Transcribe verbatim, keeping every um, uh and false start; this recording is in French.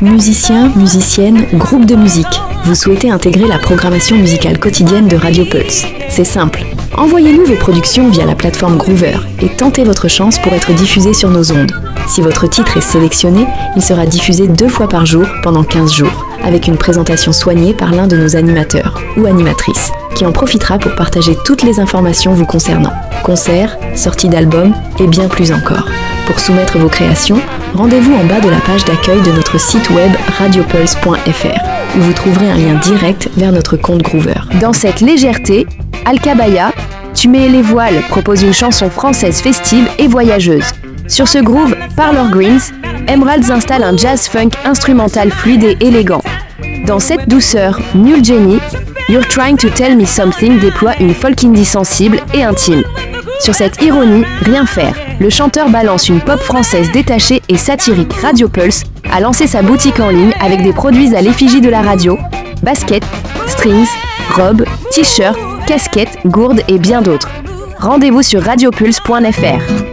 êtes musicien, musicienne, groupe de musique. Vous souhaitez intégrer la programmation musicale quotidienne de Radio Pulse. C'est simple. Envoyez-nous vos productions via la plateforme Groover et tentez votre chance pour être diffusé sur nos ondes. Si votre titre est sélectionné, il sera diffusé deux fois par jour pendant quinze jours, avec une présentation soignée par l'un de nos animateurs ou animatrices, qui en profitera pour partager toutes les informations vous concernant. Concerts, sorties d'albums et bien plus encore. Pour soumettre vos créations, rendez-vous en bas de la page d'accueil de notre site web radiopulse point f r, où vous trouverez un lien direct vers notre compte Groover. Dans cette légèreté, Alcabaya, Tu mets les voiles propose une chanson française festive et voyageuse. Sur ce groove, Parlor Greens, Emeralds installe un jazz funk instrumental fluide et élégant. Dans cette douceur, Mule Jenny, You're Trying to Tell Me Something déploie une folk indie sensible et intime. Sur cette ironie, rien faire, le chanteur balance une pop française détachée et satirique. Radio Pulse a lancé sa boutique en ligne avec des produits à l'effigie de la radio, baskets, strings, robes, t-shirts, casquettes, gourdes et bien d'autres. Rendez-vous sur radiopulse point f r.